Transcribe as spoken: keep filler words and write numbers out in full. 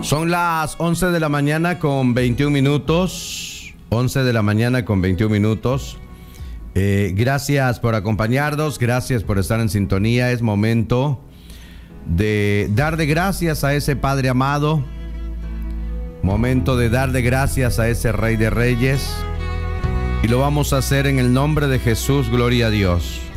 Son las once de la mañana con veintiún minutos. once de la mañana con veintiún minutos. Eh, gracias por acompañarnos, gracias por estar en sintonía. Es momento de dar de gracias a ese Padre amado. Momento de dar de gracias a ese Rey de Reyes. Y lo vamos a hacer en el nombre de Jesús, gloria a Dios.